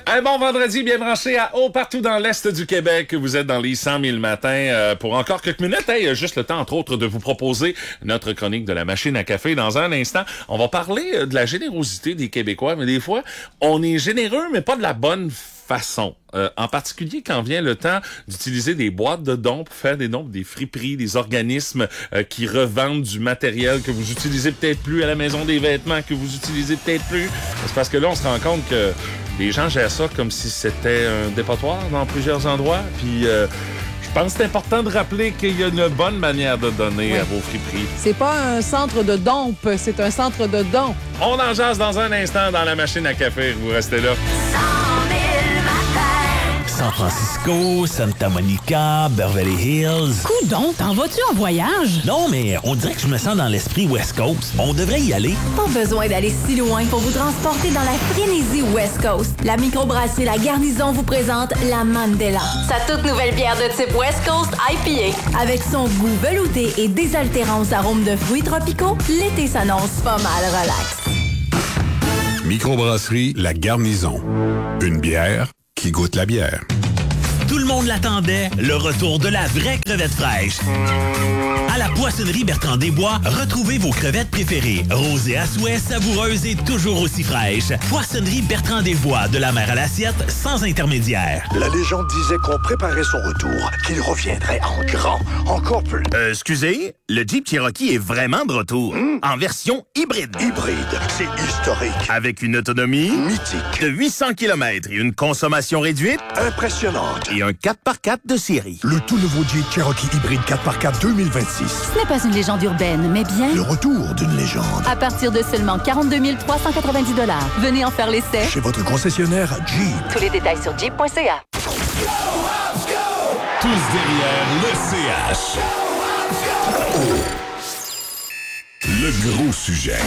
Un bon vendredi, bien branché à haut partout dans l'Est du Québec. Vous êtes dans les 100 000 matins pour encore quelques minutes. Juste le temps, entre autres, de vous proposer notre chronique de la machine à café. Dans un instant, on va parler de la générosité des Québécois. Mais des fois, on est généreux, mais pas de la bonne façon. En particulier quand vient le temps d'utiliser des boîtes de dons pour faire des dons pour des friperies, des organismes qui revendent du matériel que vous utilisez peut-être plus à la maison, des vêtements que vous utilisez peut-être plus. C'est parce que là, on se rend compte que les gens gèrent ça comme si c'était un dépotoir dans plusieurs endroits. Puis je pense que c'est important de rappeler qu'il y a une bonne manière de donner à vos friperies. C'est pas un centre de dompe, c'est un centre de dons. On en jase dans un instant dans la machine à café. Vous restez là. San Francisco, Santa Monica, Beverly Hills. Coudon, t'en vas-tu en voyage? Non, mais on dirait que je me sens dans l'esprit West Coast. On devrait y aller. Pas besoin d'aller si loin pour vous transporter dans la frénésie West Coast. La microbrasserie La Garnison vous présente la Mandela. Sa toute nouvelle bière de type West Coast IPA. Avec son goût velouté et désaltérant aux arômes de fruits tropicaux, l'été s'annonce pas mal relax. Microbrasserie La Garnison. Une bière qui goûte la bière. Tout le monde l'attendait, le retour de la vraie crevette fraîche. À la poissonnerie Bertrand Desbois, retrouvez vos crevettes préférées. Rosées à souhait, savoureuses et toujours aussi fraîches. Poissonnerie Bertrand Desbois, de la mer à l'assiette, sans intermédiaire. La légende disait qu'on préparait son retour, qu'il reviendrait en grand, encore plus. Excusez, le Jeep Cherokee est vraiment de retour. En version hybride. Hybride, c'est historique. Avec une autonomie mythique de 800 km et une consommation réduite impressionnante. Et un 4x4 de série. Le tout nouveau Jeep Cherokee hybride 4x4 2026. Ce n'est pas une légende urbaine, mais bien le retour d'une légende. À partir de seulement 42 390 $. Venez en faire l'essai. Chez votre concessionnaire Jeep. Tous les détails sur jeep.ca. Tous derrière le CH. Le gros sujet.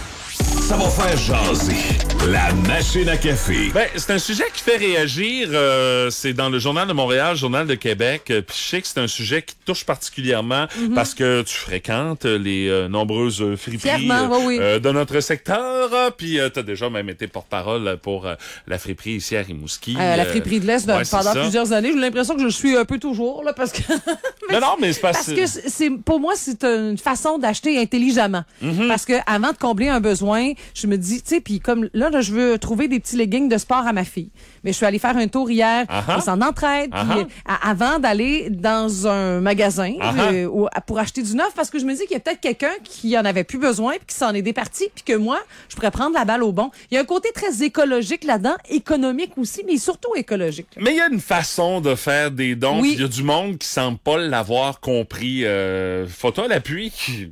Ça va faire jaser. La machine à café. Ben, c'est un sujet qui fait réagir. C'est dans le Journal de Montréal, Journal de Québec. Puis je sais que c'est un sujet qui te touche particulièrement parce que tu fréquentes les nombreuses friperies de notre secteur. Puis tu as déjà même été porte-parole pour la friperie ici à Rimouski. La friperie de l'Est pendant plusieurs années. J'ai l'impression que je le suis un peu toujours, là, parce que... mais c'est parce que pour moi, c'est une façon d'acheter intelligemment. Parce que avant de combler un besoin, je me dis, tu sais, puis comme là, je veux trouver des petits leggings de sport à ma fille. Mais je suis allée faire un tour hier, on s'en entraide, puis avant d'aller dans un magasin pour acheter du neuf, parce que je me dis qu'il y a peut-être quelqu'un qui en avait plus besoin, puis qui s'en est départi, puis que moi, je pourrais prendre la balle au bon. Il y a un côté très écologique là-dedans, économique aussi, mais surtout écologique. Mais il y a une façon de faire des dons, puis il y a du monde qui semble pas l'avoir compris. Photo à l'appui qui...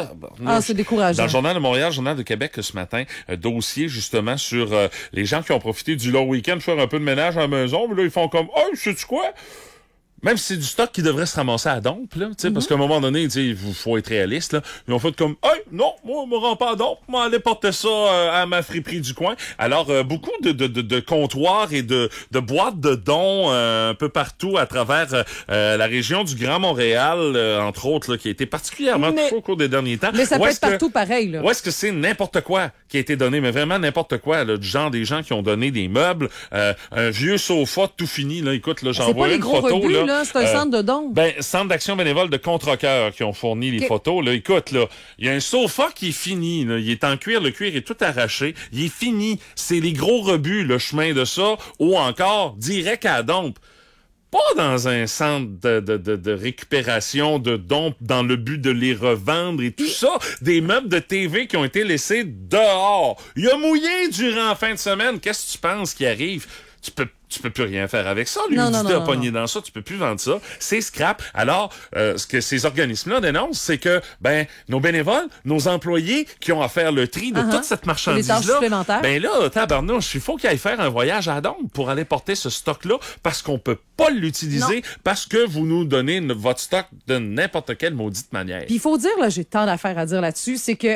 c'est décourageant. Dans le Journal de Montréal, Journal de Québec ce matin, dossier justement sur les gens qui ont profité du long week-end pour faire un peu de ménage à la maison, mais là, ils font comme « Oh, sais-tu quoi? » Même si c'est du stock qui devrait se ramasser à dompe, là, parce qu'à un moment donné, il faut être réaliste, là. Ils ont fait comme, hey, non, moi, me rends pas à dompe, moi, aller porter ça à ma friperie du coin. Alors, beaucoup de comptoirs et de boîtes de dons un peu partout à travers la région du Grand Montréal, entre autres, là, qui a été particulièrement touchée au cours des derniers temps. Mais ça peut être partout pareil, là. Ou est-ce que c'est n'importe quoi qui a été donné, mais vraiment n'importe quoi, là, du genre des gens qui ont donné des meubles, un vieux sofa tout fini, là, écoute, là, j'envoie une photo, rebuts, là. C'est un centre de dons. Centre d'action bénévole de Contrecoeur qui ont fourni les photos. Là, écoute, là, il y a un sofa qui est fini. Là, il est en cuir, le cuir est tout arraché. Il est fini. C'est les gros rebuts, le chemin de ça, ou encore direct à la dompe. Pas dans un centre de récupération de dons dans le but de les revendre et tout ça. Des meubles de TV qui ont été laissés dehors. Il a mouillé durant la fin de semaine. Qu'est-ce que tu penses qui arrive? Tu peux plus rien faire avec ça. L'humidité a pogné dans ça, tu peux plus vendre ça. C'est scrap. Alors, ce que ces organismes-là dénoncent, c'est que, nos bénévoles, nos employés qui ont à faire le tri de toute cette marchandise-là, là, tabarnouche, il faut qu'ils aillent faire un voyage à Dombe pour aller porter ce stock-là parce qu'on peut pas l'utiliser parce que vous nous donnez votre stock de n'importe quelle maudite manière. Puis il faut dire, là, j'ai tant d'affaires à dire là-dessus, c'est que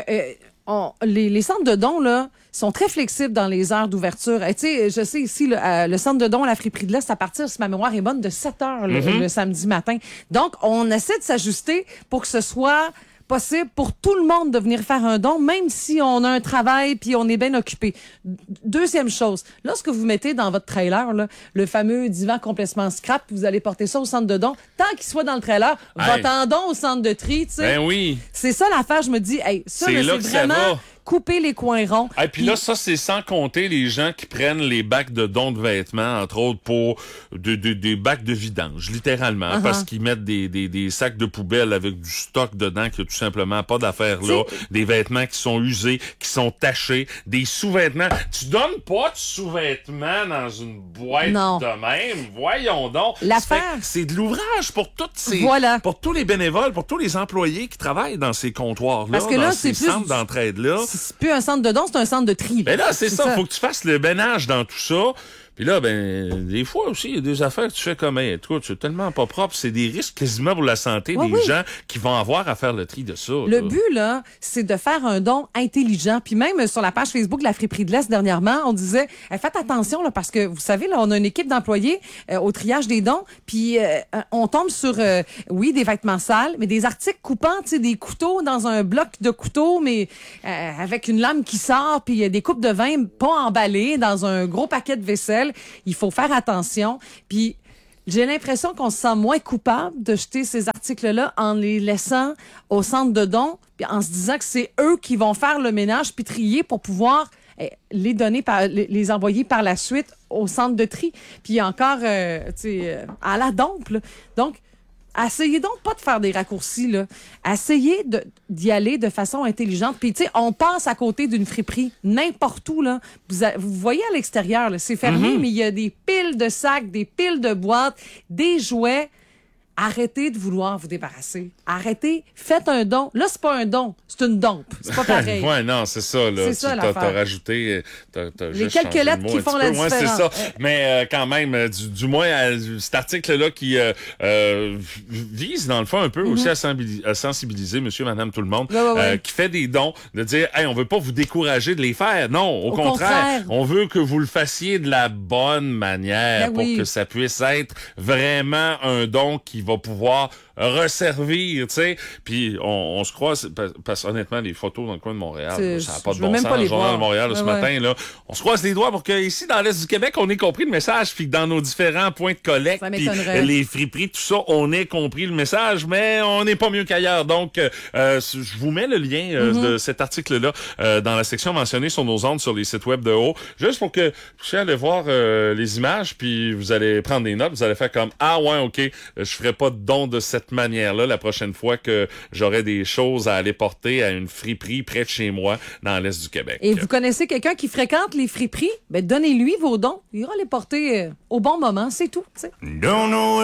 les centres de dons, là, sont très flexibles dans les heures d'ouverture. Tu sais, je sais ici, le centre de dons à la friperie de l'Est, à partir, si ma mémoire est bonne, de 7 heures le samedi matin. Donc, on essaie de s'ajuster pour que ce soit possible pour tout le monde de venir faire un don, même si on a un travail puis on est bien occupé. Deuxième chose, lorsque vous mettez dans votre trailer là, le fameux divan complètement scrap, vous allez porter ça au centre de don. Tant qu'il soit dans le trailer, va-t'en don au centre de tri, tu sais. Ben oui. C'est ça l'affaire, je me dis, hey, ça, là, c'est vraiment couper les coins ronds. Et puis là, ça, c'est sans compter les gens qui prennent les bacs de dons de vêtements, entre autres, pour des bacs de vidange, littéralement, parce qu'ils mettent des sacs de poubelle avec du stock dedans qui a tout simplement pas d'affaires là, des vêtements qui sont usés, qui sont tachés, des sous-vêtements. Tu donnes pas de sous-vêtements dans une boîte de même. Voyons donc. L'affaire. C'est de l'ouvrage pour toutes ces, pour tous les bénévoles, pour tous les employés qui travaillent dans ces comptoirs-là, parce que là, dans ces centres d'entraide-là. C'est plus un centre de don, c'est un centre de tri. Ben là, c'est ça. Faut que tu fasses le ménage dans tout ça. Puis là, ben, des fois aussi, il y a des affaires que tu fais comme, écoute, c'est tellement pas propre. C'est des risques quasiment pour la santé des gens qui vont avoir à faire le tri de ça. Le but, là, c'est de faire un don intelligent. Puis même sur la page Facebook de la Friperie de l'Est, dernièrement, on disait, faites attention, là, parce que vous savez, là, on a une équipe d'employés au triage des dons. Puis on tombe sur, des vêtements sales, mais des articles coupants, tu sais, des couteaux dans un bloc de couteaux, mais avec une lame qui sort, puis des coupes de vin pas emballées dans un gros paquet de vaisselle. Il faut faire attention. Puis j'ai l'impression qu'on se sent moins coupable de jeter ces articles-là en les laissant au centre de don, puis en se disant que c'est eux qui vont faire le ménage puis trier pour pouvoir les donner les envoyer par la suite au centre de tri. Puis encore à la dompe, là. Donc essayez donc pas de faire des raccourcis, là. Essayez d'y aller de façon intelligente. Puis, tu sais, on passe à côté d'une friperie n'importe où, là. Vous voyez à l'extérieur, là, c'est fermé, mais il y a des piles de sacs, des piles de boîtes, des jouets. Arrêtez de vouloir vous débarrasser. Arrêtez. Faites un don. Là, c'est pas un don. C'est une dompe. C'est pas pareil. Ouais, non, c'est ça, là. C'est ça, t'as rajouté, les quelques lettres qui font la différence. Ouais, c'est ça. Mais, quand même, du moins, cet article-là qui, vise, dans le fond, un peu aussi à sensibiliser monsieur, madame, tout le monde, qui fait des dons, de dire, hey, on veut pas vous décourager de les faire. Non, au contraire. On veut que vous le fassiez de la bonne manière pour que ça puisse être vraiment un don qui va pouvoir resservir, tu sais. Puis on se croit, parce que honnêtement, les photos dans le coin de Montréal, ça n'a pas de bon sens. Dans le journal de Montréal, ce matin, là, on se croise les doigts pour que ici, dans l'Est du Québec, on ait compris le message, puis que dans nos différents points de collecte, puis les friperies, tout ça, on ait compris le message, mais on n'est pas mieux qu'ailleurs. Donc, je vous mets le lien de cet article-là dans la section mentionnée sur nos ondes, sur les sites web de haut, juste pour que vous puissiez aller voir les images, puis vous allez prendre des notes, vous allez faire comme, ah ouais, OK, je ferai pas de don de cette manière-là la prochaine fois que j'aurai des choses à aller porter à une friperie près de chez moi dans l'Est du Québec. Et vous connaissez quelqu'un qui fréquente les friperies? Ben, donnez-lui vos dons. Il ira les porter au bon moment, c'est tout, tu sais.